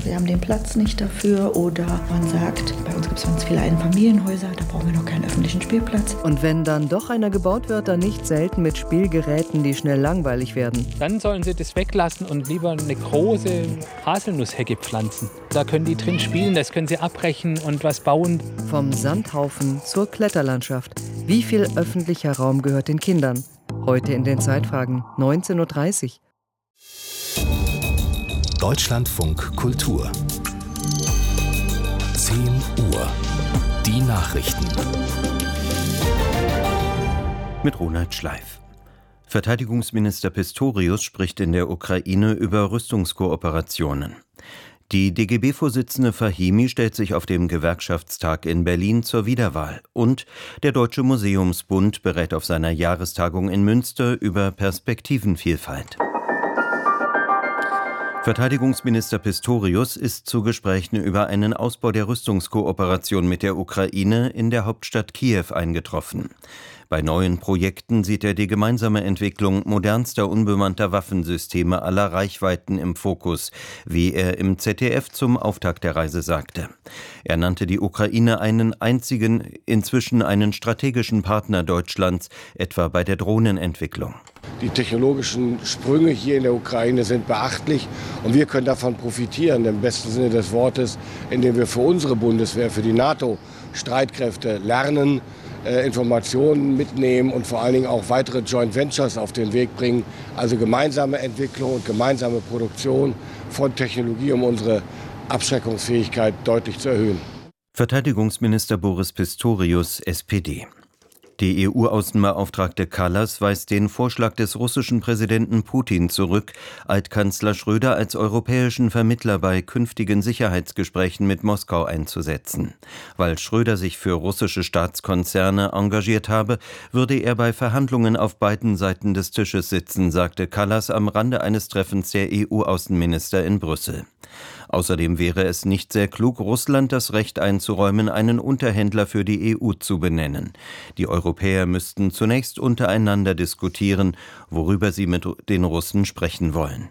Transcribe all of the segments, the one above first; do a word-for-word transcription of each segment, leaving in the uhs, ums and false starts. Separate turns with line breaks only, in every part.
wir haben den Platz nicht dafür. Oder man sagt, bei uns gibt es ganz viele Einfamilienhäuser, da brauchen wir noch keinen öffentlichen Spielplatz.
Und wenn dann doch einer gebaut wird, dann nicht selten mit Spielgeräten, die schnell langweilig werden.
Dann sollen sie das weglassen und lieber eine große Haselnusshecke pflanzen. Da können die drin spielen, das können sie abbrechen und was bauen.
Vom Sandhaufen zur Kletterlandschaft. Wie viel öffentlicher Raum gehört den Kindern? Heute in den Zeitfragen, neunzehn Uhr dreißig.
Deutschlandfunk Kultur. zehn Uhr. Die Nachrichten.
Mit Ronald Schleif. Verteidigungsminister Pistorius spricht in der Ukraine über Rüstungskooperationen. Die D G B-Vorsitzende Fahimi stellt sich auf dem Gewerkschaftstag in Berlin zur Wiederwahl. Und der Deutsche Museumsbund berät auf seiner Jahrestagung in Münster über Perspektivenvielfalt. Verteidigungsminister Pistorius ist zu Gesprächen über einen Ausbau der Rüstungskooperation mit der Ukraine in der Hauptstadt Kiew eingetroffen. Bei neuen Projekten sieht er die gemeinsame Entwicklung modernster unbemannter Waffensysteme aller Reichweiten im Fokus, wie er im Z D F zum Auftakt der Reise sagte. Er nannte die Ukraine einen einzigen, inzwischen einen strategischen Partner Deutschlands, etwa bei der Drohnenentwicklung.
Die technologischen Sprünge hier in der Ukraine sind beachtlich und wir können davon profitieren, im besten Sinne des Wortes, indem wir für unsere Bundeswehr, für die NATO-Streitkräfte lernen, äh, Informationen mitnehmen und vor allen Dingen auch weitere Joint Ventures auf den Weg bringen, also gemeinsame Entwicklung und gemeinsame Produktion von Technologie, um unsere Abschreckungsfähigkeit deutlich zu erhöhen.
Verteidigungsminister Boris Pistorius, S P D. Die E U-Außenbeauftragte Kallas weist den Vorschlag des russischen Präsidenten Putin zurück, Altkanzler Schröder als europäischen Vermittler bei künftigen Sicherheitsgesprächen mit Moskau einzusetzen. Weil Schröder sich für russische Staatskonzerne engagiert habe, würde er bei Verhandlungen auf beiden Seiten des Tisches sitzen, sagte Kallas am Rande eines Treffens der E U-Außenminister in Brüssel. Außerdem wäre es nicht sehr klug, Russland das Recht einzuräumen, einen Unterhändler für die E U zu benennen. Die Europäer müssten zunächst untereinander diskutieren, worüber sie mit den Russen sprechen wollen.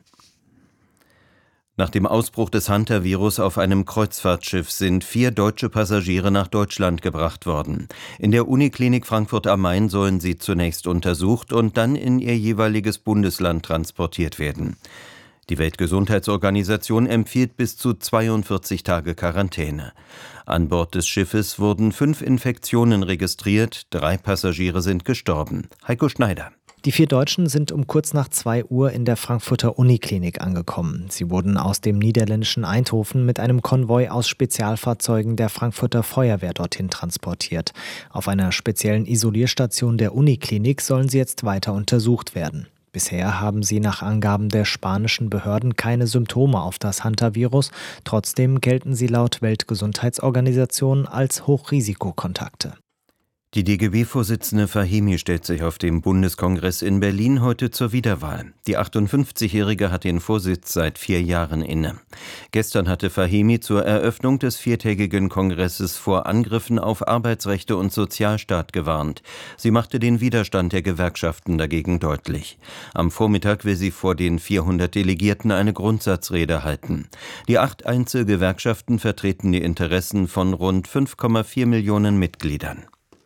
Nach dem Ausbruch des Hunter-Virus auf einem Kreuzfahrtschiff sind vier deutsche Passagiere nach Deutschland gebracht worden. In der Uniklinik Frankfurt am Main sollen sie zunächst untersucht und dann in ihr jeweiliges Bundesland transportiert werden. Die Weltgesundheitsorganisation empfiehlt bis zu zweiundvierzig Tage Quarantäne. An Bord des Schiffes wurden fünf Infektionen registriert, drei Passagiere sind gestorben. Heiko Schneider.
Die vier Deutschen sind um kurz nach zwei Uhr in der Frankfurter Uniklinik angekommen. Sie wurden aus dem niederländischen Eindhoven mit einem Konvoi aus Spezialfahrzeugen der Frankfurter Feuerwehr dorthin transportiert. Auf einer speziellen Isolierstation der Uniklinik sollen sie jetzt weiter untersucht werden. Bisher haben sie nach Angaben der spanischen Behörden keine Symptome auf das Hunter-Virus. Trotzdem gelten sie laut Weltgesundheitsorganisation als Hochrisikokontakte.
Die D G B-Vorsitzende Fahimi stellt sich auf dem Bundeskongress in Berlin heute zur Wiederwahl. Die achtundfünfzigjährige hat den Vorsitz seit vier Jahren inne. Gestern hatte Fahimi zur Eröffnung des viertägigen Kongresses vor Angriffen auf Arbeitsrechte und Sozialstaat gewarnt. Sie machte den Widerstand der Gewerkschaften dagegen deutlich. Am Vormittag will sie vor den vierhundert Delegierten eine Grundsatzrede halten. Die acht Einzelgewerkschaften vertreten die Interessen von rund fünf Komma vier Millionen Mitgliedern.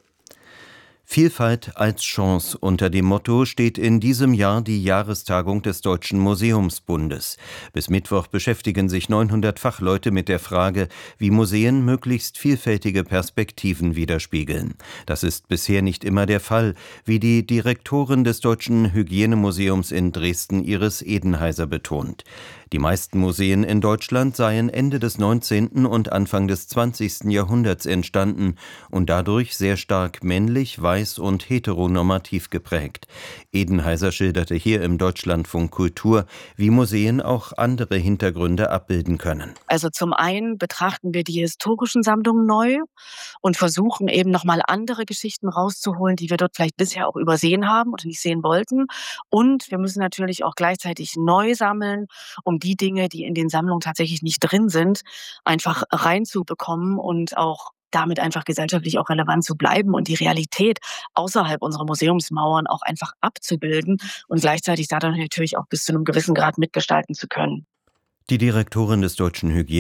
Vielfalt als Chance. Unter dem Motto steht in diesem Jahr die Jahrestagung des Deutschen Museumsbundes. Bis Mittwoch beschäftigen sich neunhundert Fachleute mit der Frage, wie Museen möglichst vielfältige Perspektiven widerspiegeln. Das ist bisher nicht immer der Fall, wie die Direktorin des Deutschen Hygienemuseums in Dresden, Iris Edenheiser, betont. Die meisten Museen in Deutschland seien Ende des neunzehnten und Anfang des zwanzigsten Jahrhunderts entstanden und dadurch sehr stark männlich, weiß und heteronormativ geprägt. Edenheiser schilderte hier im Deutschlandfunk Kultur, wie Museen auch andere Hintergründe abbilden können.
Also zum einen betrachten wir die historischen Sammlungen neu und versuchen eben nochmal andere Geschichten rauszuholen, die wir dort vielleicht bisher auch übersehen haben oder nicht sehen wollten. Und wir müssen natürlich auch gleichzeitig neu sammeln, um die Dinge, die in den Sammlungen tatsächlich nicht drin sind, einfach reinzubekommen und auch damit einfach gesellschaftlich auch relevant zu bleiben und die Realität außerhalb unserer Museumsmauern auch einfach abzubilden und gleichzeitig dadurch natürlich auch bis zu einem gewissen Grad mitgestalten zu können.
Die Direktorin des Deutschen Hygiene